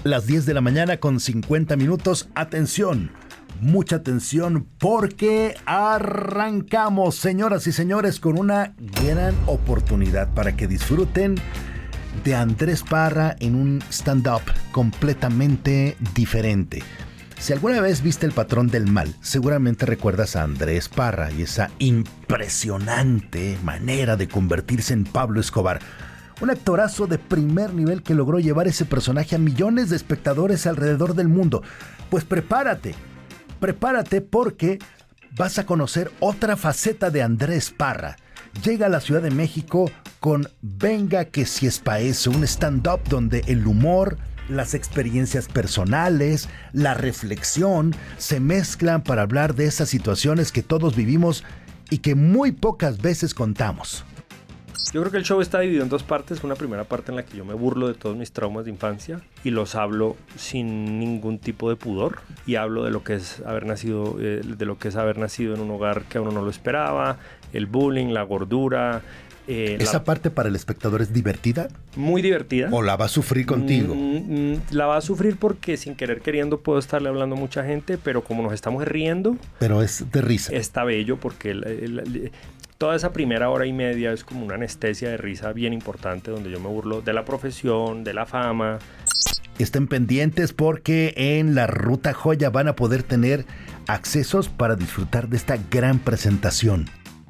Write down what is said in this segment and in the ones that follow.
Las 10 de la mañana con 50 minutos. Atención, mucha atención porque arrancamos, señoras y señores, con una gran oportunidad para que disfruten de Andrés Parra en un stand-up completamente diferente. Si alguna vez viste El Patrón del Mal, seguramente recuerdas a Andrés Parra y esa impresionante manera de convertirse en Pablo Escobar. Un actorazo de primer nivel que logró llevar ese personaje a millones de espectadores alrededor del mundo. Pues prepárate porque vas a conocer otra faceta de Andrés Parra. Llega a la Ciudad de México con Venga que si es pa' eso, un stand-up donde el humor, las experiencias personales, la reflexión se mezclan para hablar de esas situaciones que todos vivimos y que muy pocas veces contamos. Yo creo que el show está dividido en dos partes. Una primera parte en la que yo me burlo de todos mis traumas de infancia y los hablo sin ningún tipo de pudor, y hablo de lo que es haber nacido, en un hogar que a uno no lo esperaba, el bullying, la gordura. ¿Esa parte para el espectador es divertida? Muy divertida. ¿O la va a sufrir contigo? La va a sufrir porque sin querer queriendo puedo estarle hablando a mucha gente, pero como nos estamos riendo... Pero es de risa. Está bello porque toda esa primera hora y media es como una anestesia de risa bien importante, donde yo me burlo de la profesión, de la fama. Estén pendientes porque en la Ruta Joya van a poder tener accesos para disfrutar de esta gran presentación.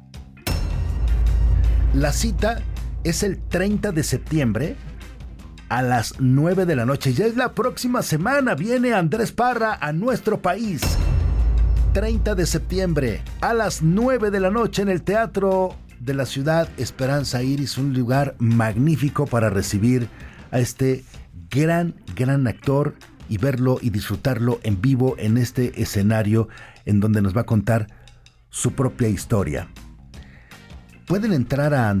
La cita es el 30 de septiembre a las 9 de la noche. Ya es la próxima semana. Viene Andrés Parra a nuestro país. 30 de septiembre a las 9 de la noche en el Teatro de la Ciudad Esperanza Iris. Un lugar magnífico para recibir a este gran actor y verlo y disfrutarlo en vivo en este escenario en donde nos va a contar su propia historia. Pueden entrar a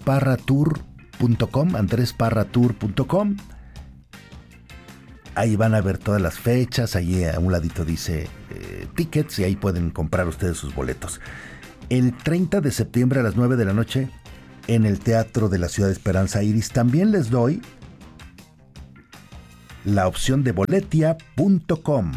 andresparratour.com. Ahí van a ver todas las fechas. Ahí a un ladito dice tickets y ahí pueden comprar ustedes sus boletos. El 30 de septiembre a las 9 de la noche en el Teatro de la Ciudad de Esperanza Iris. También les doy la opción de boletia.com.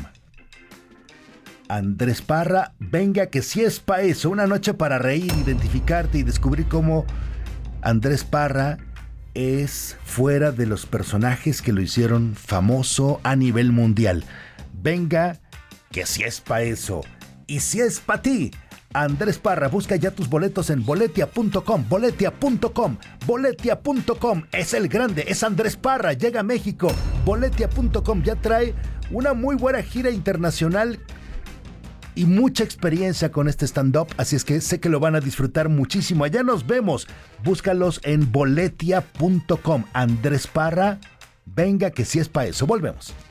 Andrés Parra, venga que si es pa' eso, una noche para reír, identificarte y descubrir cómo Andrés Parra es fuera de los personajes que lo hicieron famoso a nivel mundial. Venga que si es pa' eso y si es pa' ti. Andrés Parra, busca ya tus boletos en boletia.com, boletia.com, es el grande, es Andrés Parra, llega a México. Boletia.com ya trae una muy buena gira internacional y mucha experiencia con este stand-up, así es que sé que lo van a disfrutar muchísimo. Allá nos vemos. Búscalos en boletia.com. Andrés Parra, venga que si es pa' eso. Volvemos.